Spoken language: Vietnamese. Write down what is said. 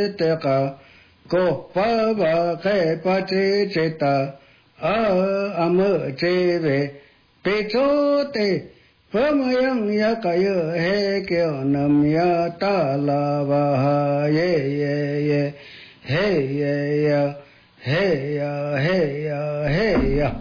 te ka ko pa ba ke pa che che ta am che ve pe cho te pa ma yang ya ka yo he ke nam ya ta la ba ha ye ye hey ya hey ya hey ya hey ya